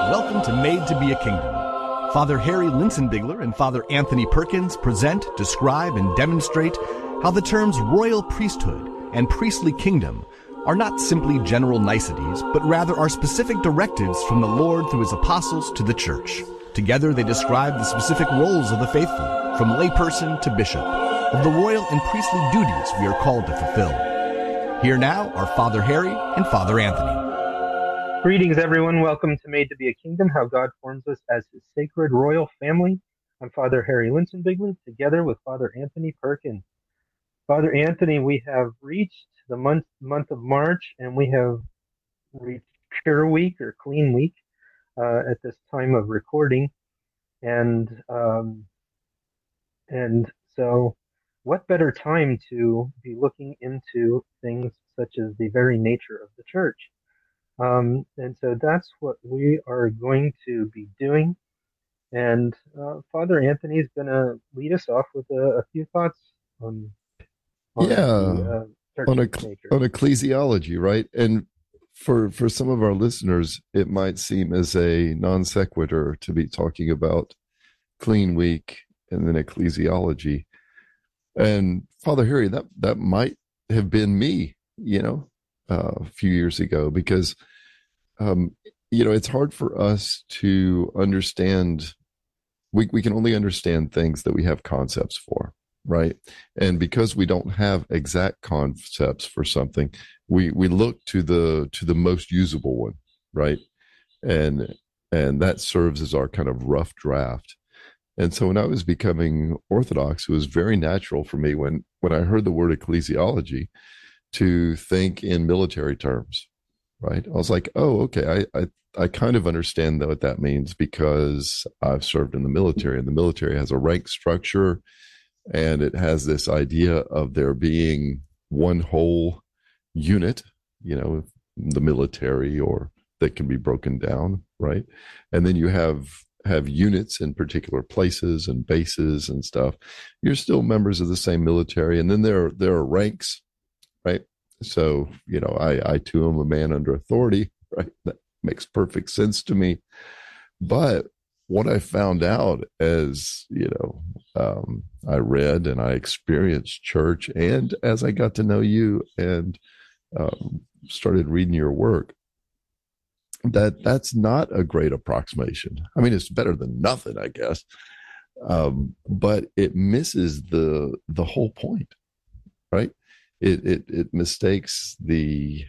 Welcome to Made to be a Kingdom. Father Harry Linsenbigler and Father Anthony Perkins present, describe, and demonstrate how the terms royal priesthood and priestly kingdom are not simply general niceties, but rather are specific directives from the Lord through his apostles to the church. Together they describe the specific roles of the faithful, from layperson to bishop, of the royal and priestly duties we are called to fulfill. Here now are Father Harry and Father Anthony. Greetings, everyone. Welcome to Made to be a Kingdom, how God forms us as his sacred royal family. I'm Father Harry Linsenbigler, together with Father Anthony Perkins. Father Anthony, we have reached the month of March, and we have reached Pure Week or Clean Week at this time of recording. And so what better time to be looking into things such as the very nature of the church? And so that's what we are going to be doing. And Father Anthony is going to lead us off with a few thoughts on the church's nature. On ecclesiology, right? And for some of our listeners, it might seem as a non sequitur to be talking about Clean Week and then ecclesiology. And Father Harry, that might have been me, a few years ago, because it's hard for us to understand. We can only understand things that we have concepts for, right? And because we don't have exact concepts for something, we look to the most usable one, right? And that serves as our kind of rough draft. And so when I was becoming Orthodox, it was very natural for me when I heard the word ecclesiology to think in military terms, right? I was like, oh, okay, I kind of understand what that means because I've served in the military, and the military has a rank structure, and it has this idea of there being one whole unit, the military, or that can be broken down, right? And then you have units in particular places and bases and stuff. You're still members of the same military, and then there are ranks, right? So, I too am a man under authority, right? That makes perfect sense to me. But what I found out as, I read and I experienced church, and as I got to know you and started reading your work, that's not a great approximation. I mean, it's better than nothing, I guess. But it misses the whole point, right? It mistakes the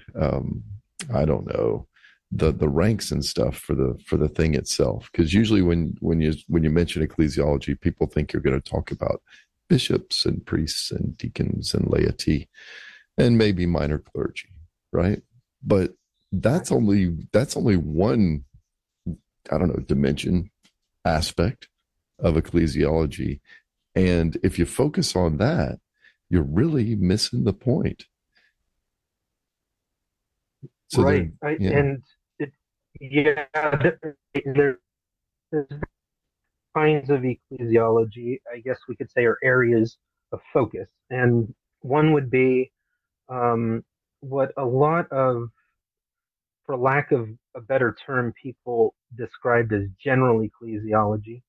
the ranks and stuff for the thing itself. Because usually when you mention ecclesiology, people think you're going to talk about bishops and priests and deacons and laity and maybe minor clergy, right? But that's only one, dimension, aspect of ecclesiology. And if you focus on that, you're really missing the point. So right. There's kinds of ecclesiology, I guess we could say, are areas of focus. And one would be what a lot of, for lack of a better term, people described as general ecclesiology.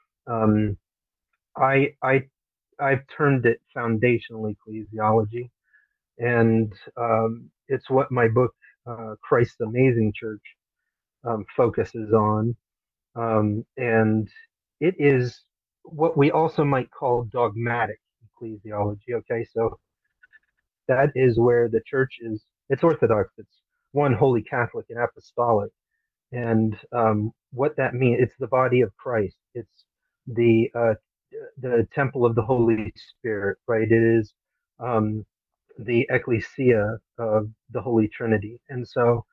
I've termed it foundational ecclesiology, and it's what my book, Christ's Amazing Church, focuses on. And it is what we also might call dogmatic ecclesiology. Okay, so that is where the church it's Orthodox, it's one, Holy Catholic and Apostolic. And what that means, it's the body of Christ. It's the temple of the Holy Spirit, right? It is the ecclesia of the Holy Trinity. And so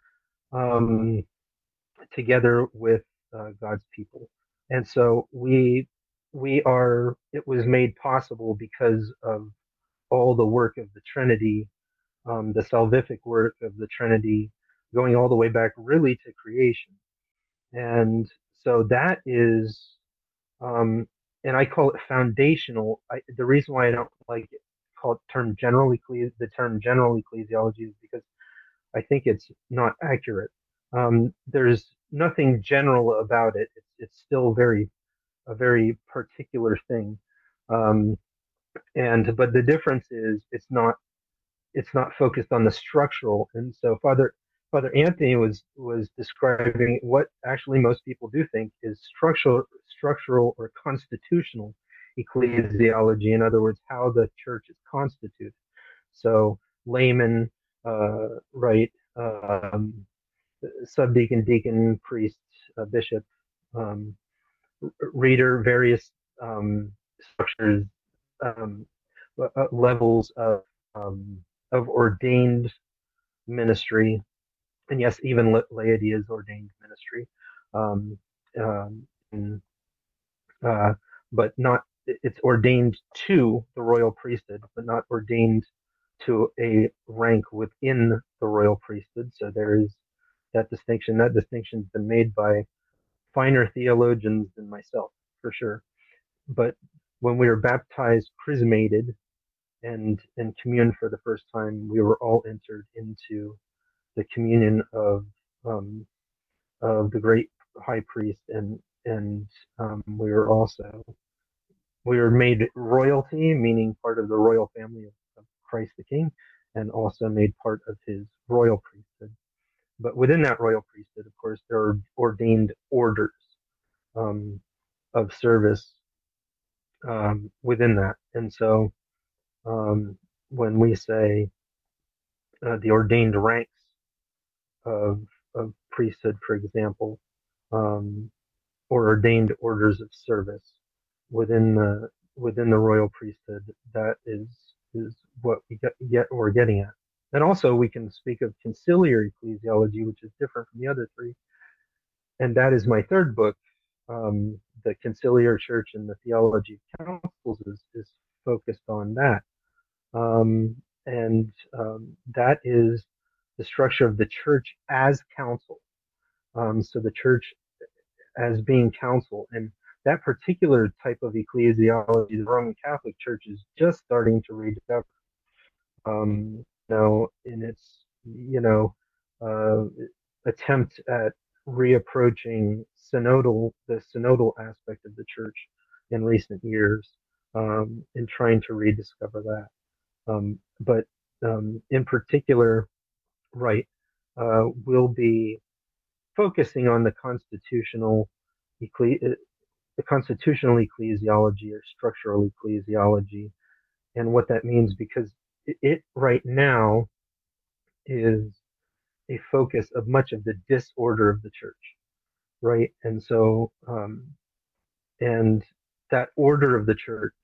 together with God's people. And so it was made possible because of all the work of the Trinity, the salvific work of the Trinity, going all the way back really to creation. And so that is, and I call it foundational. The reason why I don't like it, call it the term general ecclesiology, is because I think it's not accurate. There's nothing general about it. It's still a very particular thing. Um, and but the difference is it's not focused on the structural. And so Father Anthony was describing what actually most people do think is structural or constitutional ecclesiology. In other words, how the church is constituted. So layman, right, subdeacon, deacon, priest, bishop, um, reader, various structures, um, levels um, of ordained ministry, and yes, even laity is ordained ministry, um, and, uh, but not it's ordained to the royal priesthood, but not ordained to a rank within the royal priesthood. So there is that distinction. That distinction's been made by finer theologians than myself, for sure. But when we were baptized, chrismated, and communed for the first time, we were all entered into the communion um, of the great high priest, and we were made royalty, meaning part of the royal family of Christ the King, and also made part of his royal priesthood. But within that royal priesthood, of course, there are ordained orders um, of service within that. And so when we say the ordained ranks of, of priesthood, for example, um, or ordained orders of service within the royal priesthood, that is what we're getting at. And also we can speak of conciliar ecclesiology, which is different from the other three. And that is my third book. The Conciliar Church and the Theology of Councils is focused on that. That is the structure of the church as council. So the church as being council. And that particular type of ecclesiology, the Roman Catholic Church is just starting to rediscover. In its, uh, attempt at reapproaching the synodal aspect of the church in recent years, and trying to rediscover that. But in particular, right, we'll be focusing on the constitutional ecclesiology or structural ecclesiology, and what that means, because it right now is a focus of much of the disorder of the church, right? And so, and that order of the church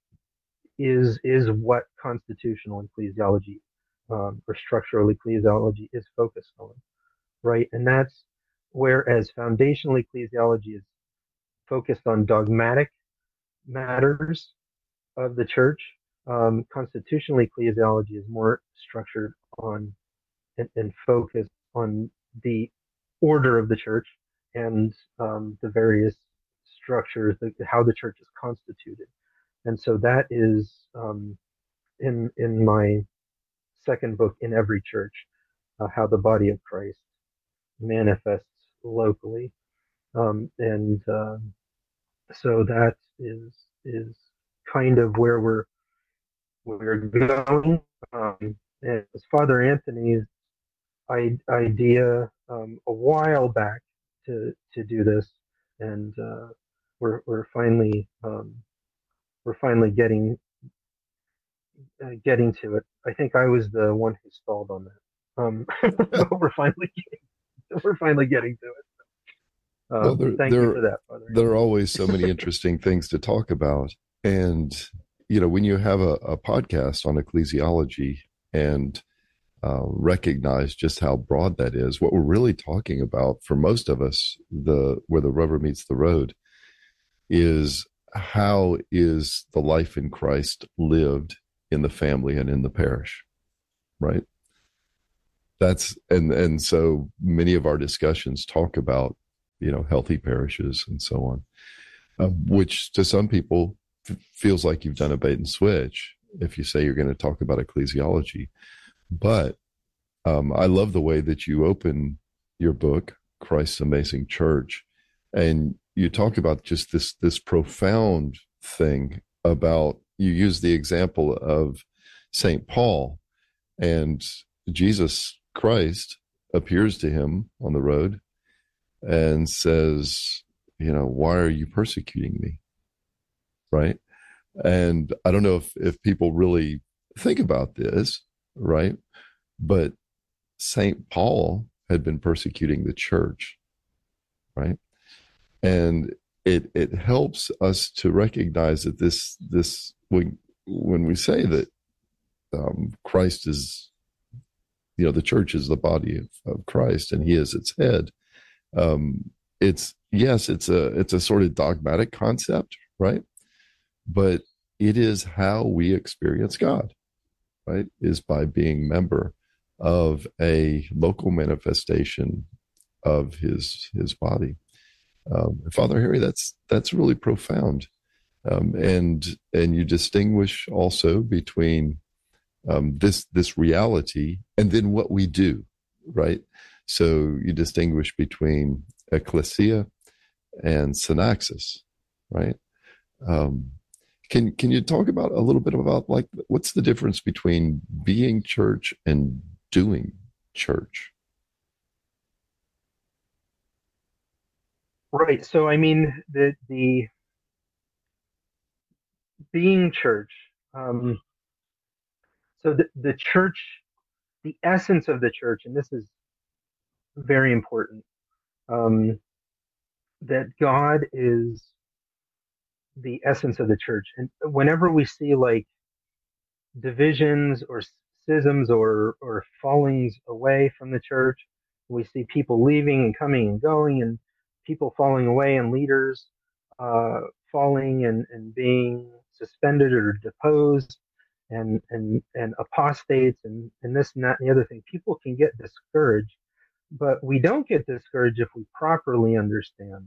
is what constitutional ecclesiology or structural ecclesiology is focused on, right? And that's whereas foundational ecclesiology is focused on dogmatic matters of the church, constitutional ecclesiology is more structured on and focused on the order of the church and the various structures, how the church is constituted. And so that is in my second book, In Every Church, how the body of Christ manifests locally. So that is kind of where we're going. And it's Father Anthony's idea a while back to do this, and we're finally getting to it. I think I was the one who stalled on that, but we're finally getting to it. Well, thank you for that, Father. There are always so many interesting things to talk about, and when you have a podcast on ecclesiology and recognize just how broad that is, what we're really talking about for most of us, where the rubber meets the road, is how is the life in Christ lived in the family and in the parish, right? That's and so many of our discussions talk about healthy parishes and so on, which to some people feels like you've done a bait and switch if you say you're going to talk about ecclesiology. But I love the way that you open your book Christ's amazing church. And you talk about just this profound thing about, you use the example of St. Paul, and Jesus Christ appears to him on the road and says, why are you persecuting me? Right. And I don't know if people really think about this, right? But St. Paul had been persecuting the church, right? And it helps us to recognize that this when we say that Christ is, the church is the body of Christ and he is its head. It's a sort of dogmatic concept, right? But it is how we experience God, right? Is by being member of a local manifestation of his body. Father Harry, that's really profound, and you distinguish also between this reality and then what we do, right? So you distinguish between ecclesia and synaxis, right? Can you talk about a little bit about, like, what's the difference between being church and doing church? Right. So I mean, the being church. So the church, the essence of the church, and this is very important, that God is the essence of the church. And whenever we see like divisions or schisms or fallings away from the church, we see people leaving and coming and going, and people falling away, and leaders uh, falling and being suspended or deposed, and apostates, and this and that and the other thing. People can get discouraged, but we don't get discouraged if we properly understand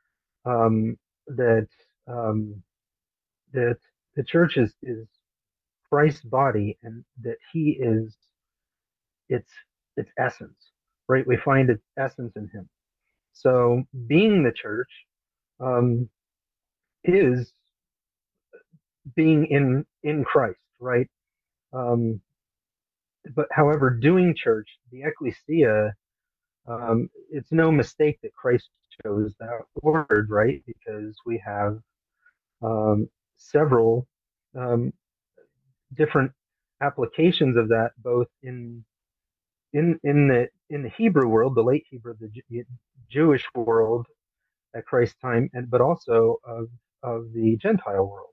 that um, that the church is Christ's body, and that He is its its essence. Right? We find its essence in Him. So being the church um, is being in Christ, right? Um, but however, doing church, the ecclesia, it's no mistake that Christ chose that word, right? Because we have several um, different applications of that, both in the Hebrew world, the late Hebrew, the Jewish world at Christ's time, and but also of the Gentile world,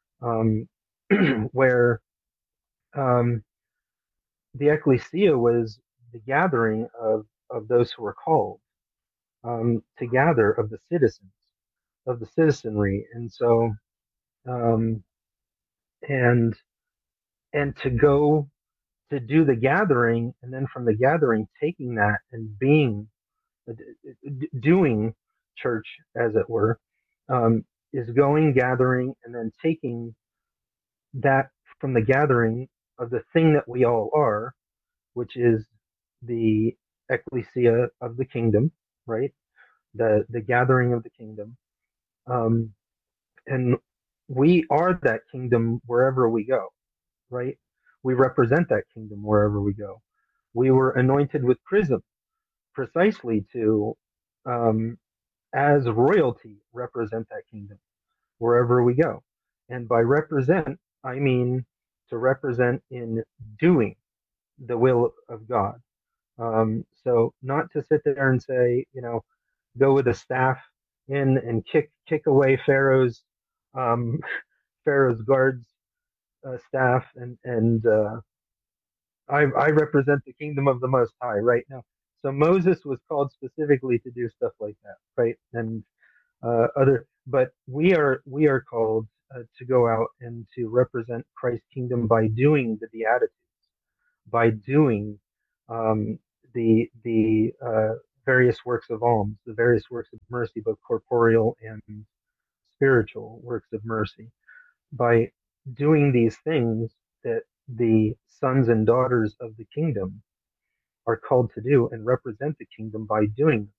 where um, the ecclesia was the gathering of those who were called to gather, of the citizens, of the citizenry, and so um, and and to go to do the gathering, and then from the gathering taking that and being doing church, as it were, is going, gathering, and then taking that from the gathering of the thing that we all are, which is the ecclesia of the kingdom, right? The gathering of the kingdom, um, and we are that kingdom wherever we go, right? We represent that kingdom wherever we go. We were anointed with chrism precisely to, um, as royalty, represent that kingdom wherever we go. And by represent, I mean to represent in doing the will of God. So not to sit there and say, go with a staff in and kick away um, Pharaoh's guards staff, and I represent the kingdom of the Most High right now. So Moses was called specifically to do stuff like that, right? And but we are called to go out and to represent Christ's kingdom by doing the Beatitudes, by doing um, the various works of alms, the various works of mercy, both corporeal and spiritual works of mercy, by doing these things that the sons and daughters of the kingdom are called to do and represent the kingdom by doing them.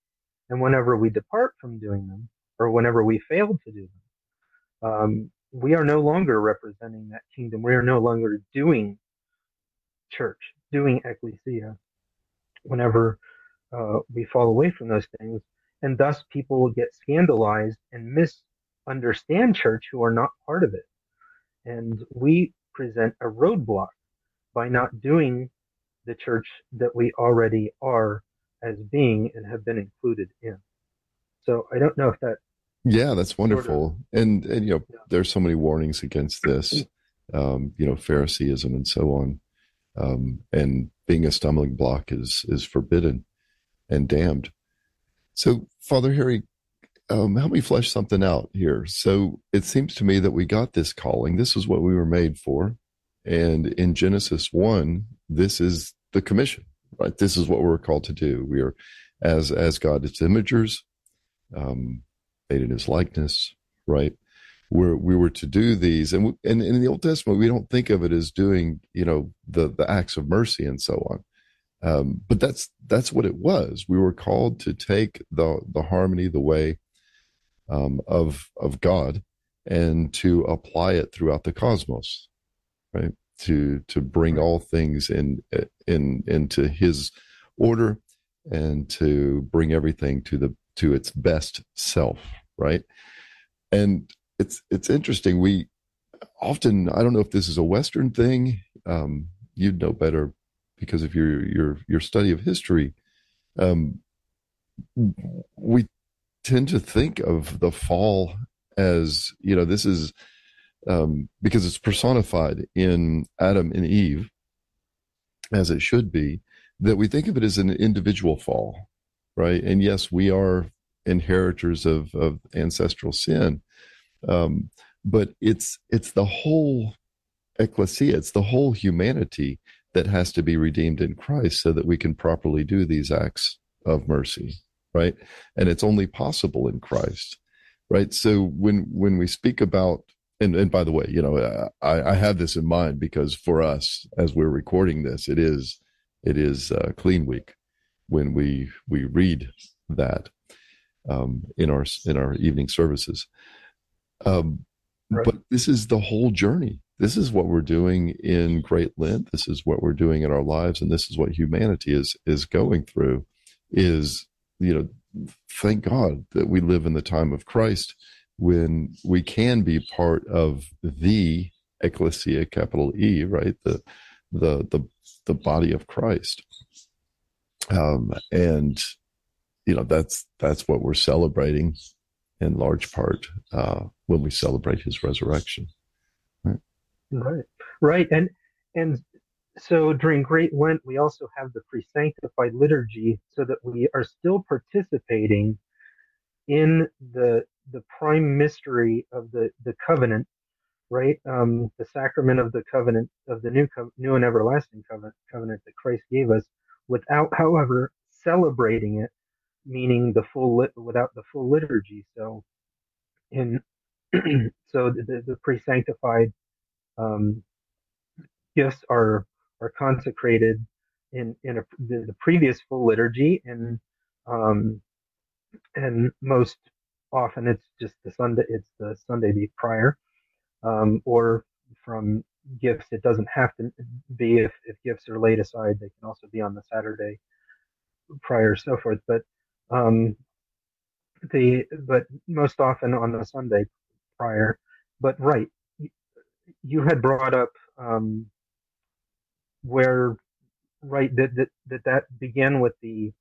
And whenever we depart from doing them, or whenever we fail to do them, we are no longer representing that kingdom. We are no longer doing church, doing ecclesia, whenever we fall away from those things. And thus people will get scandalized and misunderstand church who are not part of it. And we present a roadblock by not doing the church that we already are as being and have been included in. So I don't know if that. Yeah, that's wonderful. And Yeah. there's so many warnings against this, Phariseeism and so on. And being a stumbling block is forbidden and damned. So, Father Harry, help me flesh something out here. So it seems to me that we got this calling. This is what we were made for. And in Genesis 1, this is the commission, right? This is what we're called to do. We are, as God's imagers, made in his likeness, right? We were to do these. And in the Old Testament, we don't think of it as doing, the acts of mercy and so on. But that's what it was. We were called to take the harmony, the way of God, and to apply it throughout the cosmos, right? To bring all things into His order, and to bring everything to its best self, right? And it's interesting. We often, I don't know if this is a Western thing. You'd know better because of your study of history. We tend to think of the fall as, this is because it's personified in Adam and Eve, as it should be, that we think of it as an individual fall, right? And yes, we are inheritors of ancestral sin, but it's the whole ecclesia, it's the whole humanity that has to be redeemed in Christ so that we can properly do these acts of mercy, right? And it's only possible in Christ, right? So when we speak about, and by the way, I have this in mind because for us, as we're recording this, it is Clean Week when we read that in our evening services. Right. But this is the whole journey. This is what we're doing in Great Lent. This is what we're doing in our lives, and this is what humanity is going through. Is, thank God that we live in the time of Christ, when we can be part of the ecclesia, capital E, right? The body of Christ. And that's what we're celebrating in large part when we celebrate his resurrection. Right. And so during Great Lent, we also have the pre-sanctified liturgy, so that we are still participating in the prime mystery of the covenant, right? The sacrament of the covenant, of the new and everlasting covenant that Christ gave us, without, however, celebrating it, meaning without the full liturgy. So so the pre-sanctified gifts are consecrated in the previous full liturgy, and most often it's just the Sunday prior, or from gifts. It doesn't have to be. If gifts are laid aside, they can also be on the Saturday prior, so forth. But but most often on the Sunday prior. But right, you had brought up where, right, that began with the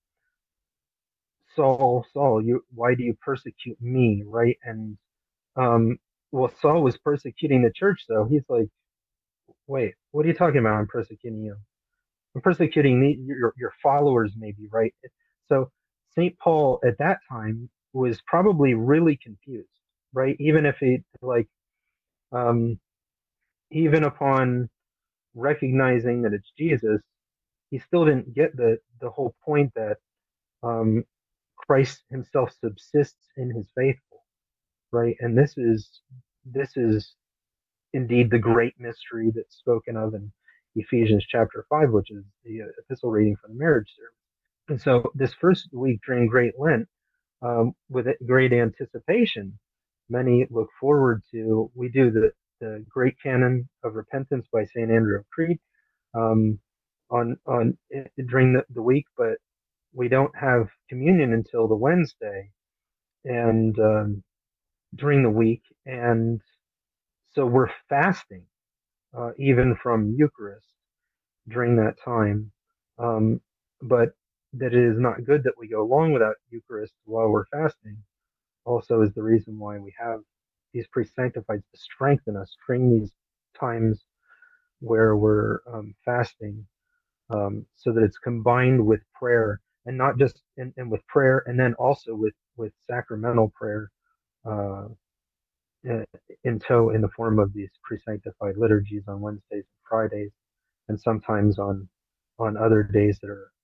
Saul, why do you persecute me, right? And well, Saul was persecuting the church, though. He's like, wait, what are you talking about? I'm persecuting you. I'm persecuting your followers, maybe, right? So Saint Paul at that time was probably really confused, right? Even if he um, even upon recognizing that it's Jesus, he still didn't get the whole point that um, Christ Himself subsists in His faithful, right? And this is indeed the great mystery that's spoken of in Ephesians chapter 5, which is the epistle reading for the marriage service. And so this first week during Great Lent, with great anticipation. Many look forward to. We do the Great Canon of Repentance by Saint Andrew of Crete um, on during the week, but we don't have communion until the Wednesday and during the week, and so we're fasting even from Eucharist during that time. Um, but that it is not good that we go long without Eucharist while we're fasting. Also, is the reason why we have these pre-sanctifieds to strengthen us during these times where we're fasting, so that it's combined with prayer, and not just and with prayer, and then also with sacramental prayer uh, in the form of these pre-sanctified liturgies on Wednesdays and Fridays, and sometimes on other days that are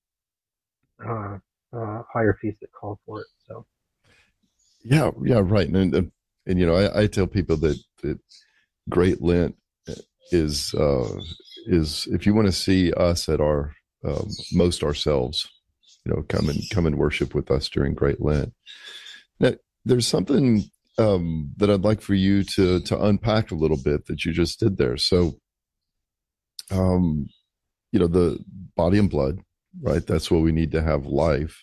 higher feasts that call for it. So Yeah, right. And you know, I tell people that Great Lent is if you want to see us at our most ourselves, you know, come and worship with us during Great Lent. Now, there's something that I'd like for you to unpack a little bit that you just did there. So, you know, the body and blood, right? That's what we need to have life.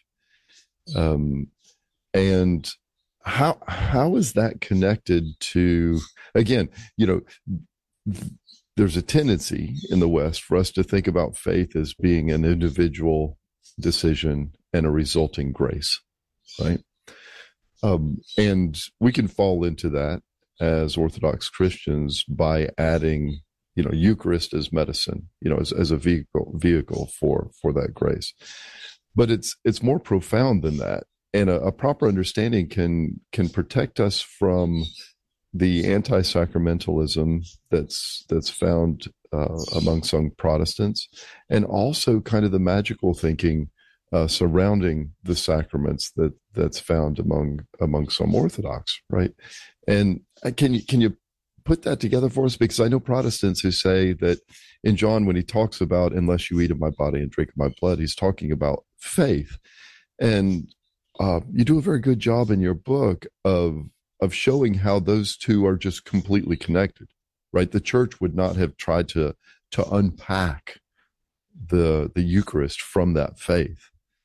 And how is that connected to, again, you know, there's a tendency in the West for us to think about faith as being an individual decision and a resulting grace, right? And we can fall into that as Orthodox Christians by adding, you know, Eucharist as medicine, you know, as a vehicle for that grace. But it's more profound than that, and a proper understanding can protect us from the anti-sacramentalism that's found among some Protestants, and also kind of the magical thinking surrounding the sacraments that's found among some Orthodox, right? And can you put that together for us? Because I know Protestants who say that in John, when he talks about "unless you eat of my body and drink of my blood," he's talking about faith. And you do a very good job in your book of showing how those two are just completely connected, right? The church would not have tried to unpack the Eucharist from that faith.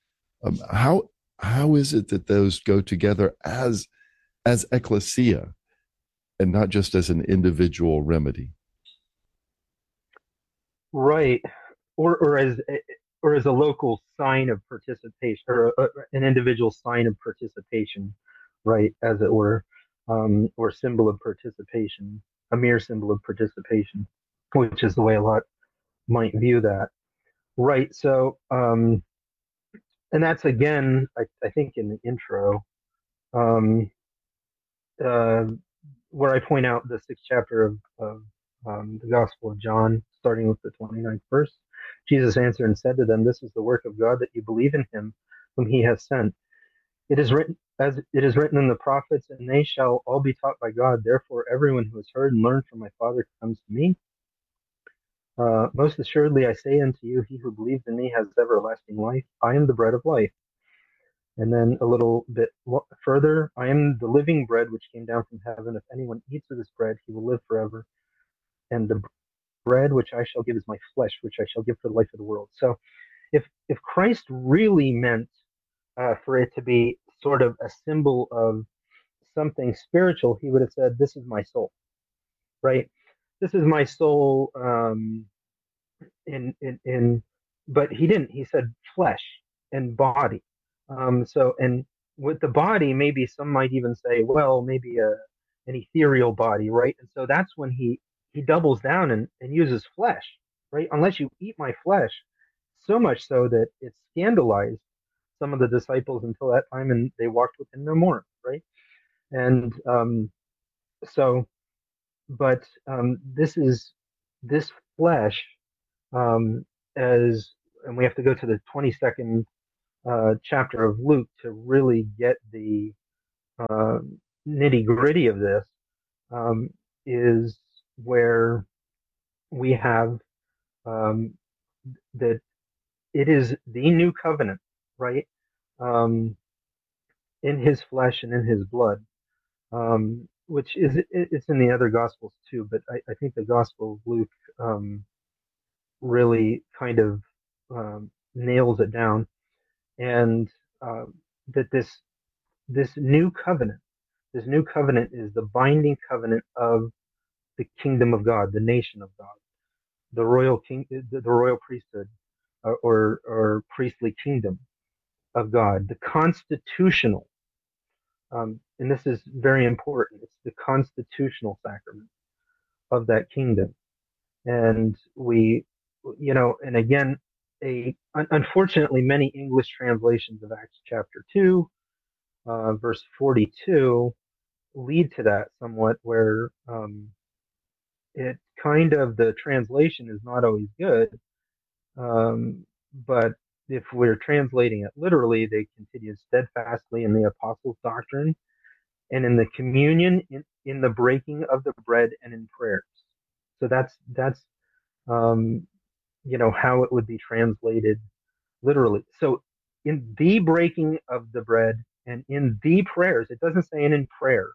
How is it that those go together as ecclesia and not just as an individual remedy? right, or as a local sign of participation, or an individual sign of participation, right, as it were, or symbol of participation, a mere symbol of participation, which is the way a lot might view that. Right. So, and that's again, I think in the intro, um, uh, where I point out the sixth chapter of the Gospel of John, starting with the 29th verse. Jesus answered and said to them, "This is the work of God, that you believe in him whom he has sent. It is written, as it is written in the prophets, and they shall all be taught by God. Therefore, everyone who has heard and learned from my Father comes to me. Most assuredly, I say unto you, he who believes in me has everlasting life. I am the bread of life." And then a little bit further, "I am the living bread which came down from heaven. If anyone eats of this bread, he will live forever. And the bread which I shall give is my flesh, which I shall give for the life of the world." So if Christ really meant for it to be sort of a symbol of something spiritual, he would have said, "This is my soul," right? This is my soul. In But he didn't. He said flesh and body. So, and with the body, maybe some might even say, well, maybe an ethereal body, right? And so that's when he doubles down and uses flesh, right? "Unless you eat my flesh," so much so that it scandalized some of the disciples until that time, and they walked with him no more, right? And so, but this flesh, um, as and we have to go to the 22nd chapter of Luke to really get the uh, nitty gritty of this, um, is where we have um, that it is the new covenant, right? Um, in his flesh and in his blood, which is it's in the other gospels too. But I think the Gospel of Luke really kind of nails it down, and that this new covenant, is the binding covenant of the kingdom of God, the nation of God, the royal the royal priesthood, or priestly kingdom of God, the constitutional. And this is very important. It's the constitutional sacrament of that kingdom, and and again, unfortunately, many English translations of Acts chapter 2, verse 42, lead to that somewhat, where it kind of, the translation is not always good, but if we're translating it literally, they continue steadfastly in the apostles' doctrine and in the communion, in the breaking of the bread, and in prayers. So that's how it would be translated literally. So in the breaking of the bread and in the prayers, it doesn't say in prayer.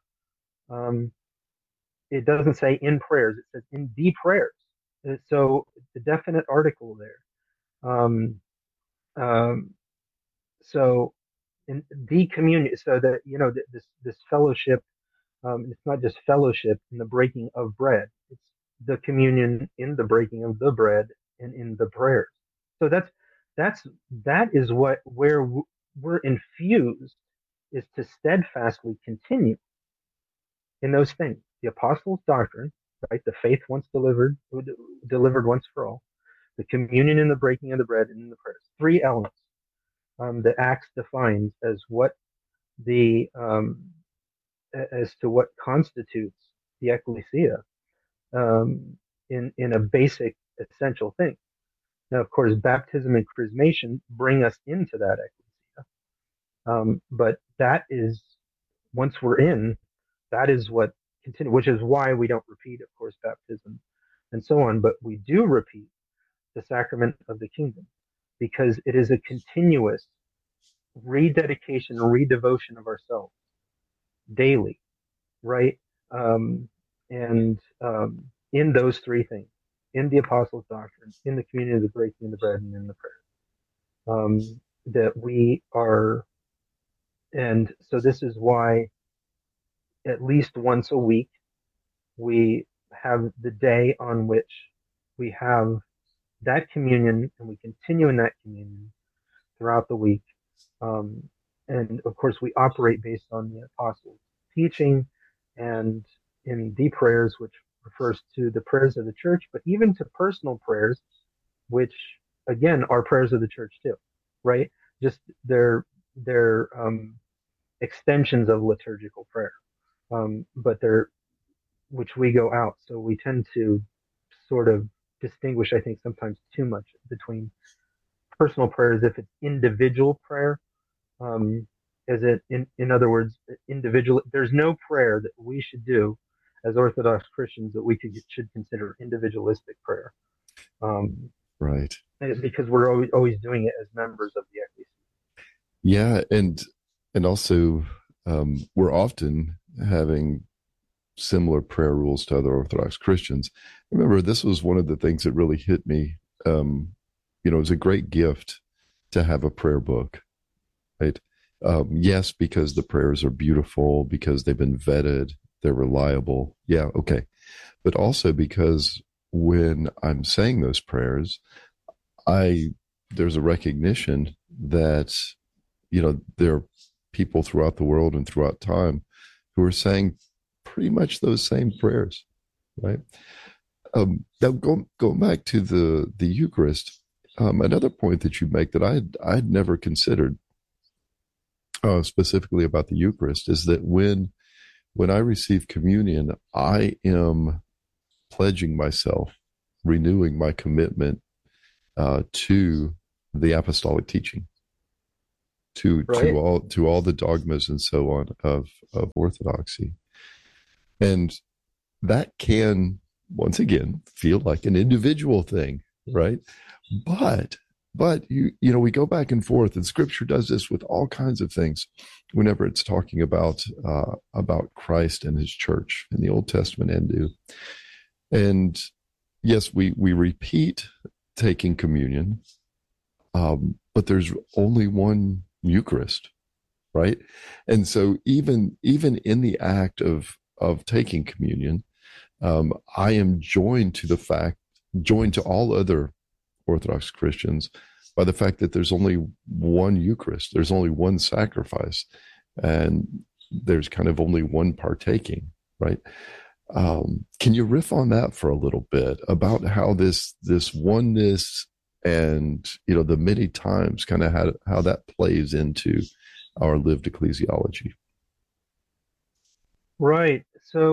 It doesn't say in prayers. It says in the prayers. So the definite article there. So in the communion, so that this fellowship. It's not just fellowship in the breaking of bread. It's the communion in the breaking of the bread and in the prayers. So that is where we're infused, is to steadfastly continue in those things. The apostles' doctrine, right? The faith once delivered once for all. The communion in the breaking of the bread and in the prayers. 3 elements that Acts defines as what as to what constitutes the ecclesia, in a basic essential thing. Now, of course, baptism and chrismation bring us into that ecclesia, but that is, once we're in, that is what continues. Which is why we don't repeat, of course, baptism and so on, but we do repeat the sacrament of the kingdom, because it is a continuous rededication, redevotion of ourselves daily, right? And in those 3 things, in the apostles' doctrine, in the communion of the breaking of the bread, and in the prayer, that we are. And so this is why at least once a week we have the day on which we have that communion, and we continue in that communion throughout the week. And of course, we operate based on the apostles' teaching, and in the prayers, which refers to the prayers of the church, but even to personal prayers, which again are prayers of the church too, right? Just they're extensions of liturgical prayer, but which we go out. So we tend to sort of distinguish, I think, sometimes too much between personal prayers, if it's individual prayer, as it in other words, individual. There's no prayer that we should do as Orthodox Christians that we should consider individualistic prayer, Right? Because we're always doing it as members of the ecclesia. Yeah, and also we're often having similar prayer rules to other Orthodox Christians. Remember, this was one of the things that really hit me. It was a great gift to have a prayer book, right? Yes, because the prayers are beautiful, because they've been vetted, they're reliable. Yeah, okay. But also because when I'm saying those prayers, there's a recognition that, there are people throughout the world and throughout time who are saying pretty much those same prayers, right? Now, going back to the Eucharist, another point that you make that I'd never considered, specifically about the Eucharist, is that when I receive communion, I am pledging myself, renewing my commitment to the apostolic teaching, to all the dogmas and so on of Orthodoxy, and that can once again feel like an individual thing, right? But But we go back and forth, and Scripture does this with all kinds of things. Whenever it's talking about Christ and His church in the Old Testament and New, and yes, we repeat taking communion, but there's only one Eucharist, right? And so even in the act of taking communion, I am joined to all other Orthodox Christians by the fact that there's only one Eucharist, there's only one sacrifice, and there's kind of only one partaking, right? Can you riff on that for a little bit about how this oneness and the many times kind of how that plays into our lived ecclesiology? Right.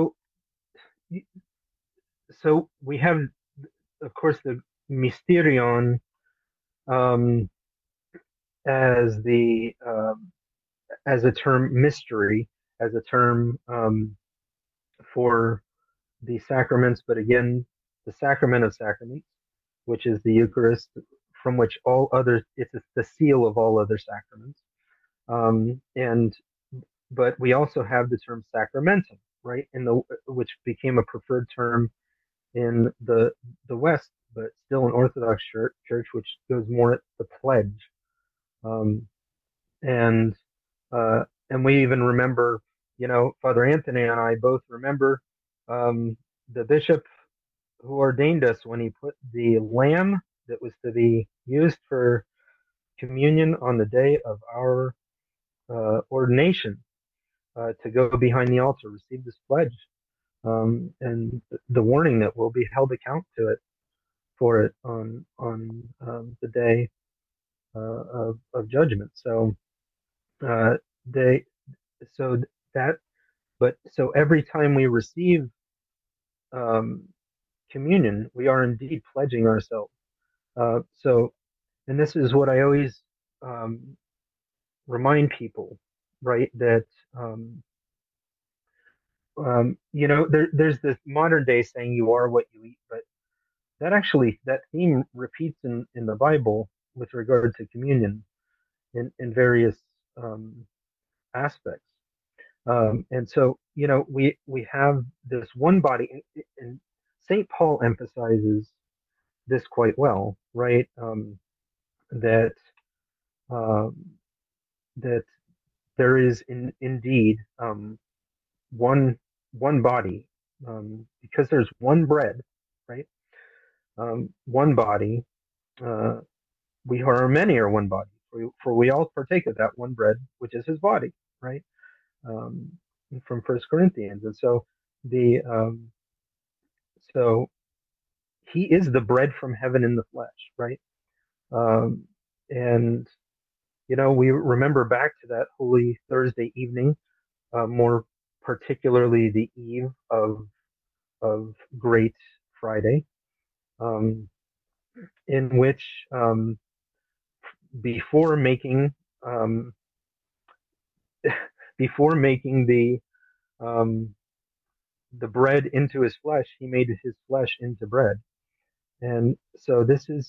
So we have, of course, the mysterion, um, as the as a term, mystery as a term, for the sacraments, but again, the sacrament of sacraments, which is the Eucharist, from which all other, it's the seal of all other sacraments. And but we also have the term sacramentum, right? Which became a preferred term in the West, but still an Orthodox church, which goes more at the pledge. Um, and uh, and we even remember, Father Anthony and I both remember, the bishop who ordained us when he put the lamb that was to be used for communion on the day of our ordination, to go behind the altar, receive this pledge, and the warning that we'll be held account to it for it on the day of judgment. So uh, they so that but so every time we receive um, communion, we are indeed pledging ourselves. So, and this is what I always um, remind people, right? That there's this modern day saying, "You are what you eat," but that theme repeats in the Bible with regard to communion in various um, aspects. And so, we have this one body, and Saint Paul emphasizes this quite well, right? That um, that there is indeed one body, because there's one bread, right? One body. Uh, we are many are one body, for we all partake of that one bread, which is His body, right? Um, from First Corinthians, and so the so He is the bread from heaven in the flesh, right? Um, and we remember back to that Holy Thursday evening, more particularly the eve of Great Friday, um, in which, before making um, before making um, the bread into His flesh, He made His flesh into bread. And so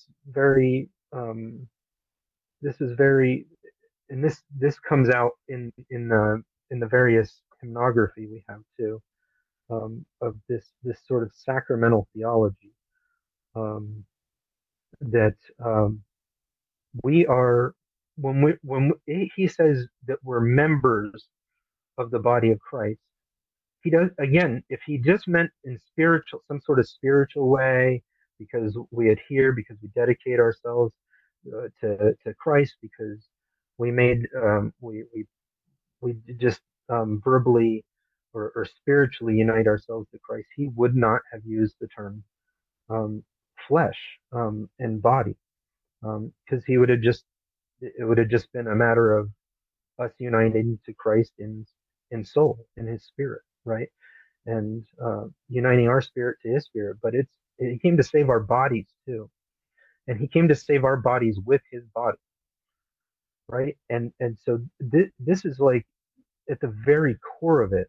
this is very, and this comes out in the various hymnography we have too, of this sort of sacramental theology, um, that we are, he says that we're members of the body of Christ. He does, again, if he just meant in some sort of spiritual way, because we adhere, because we dedicate ourselves to Christ, because we made we just verbally or spiritually unite ourselves to Christ, he would not have used the term um, flesh and body, because he would have just it would have just been a matter of us uniting to Christ in soul, in His spirit, right? And uniting our spirit to His spirit. But He came to save our bodies too, and He came to save our bodies with His body, right? And so this is like at the very core of it,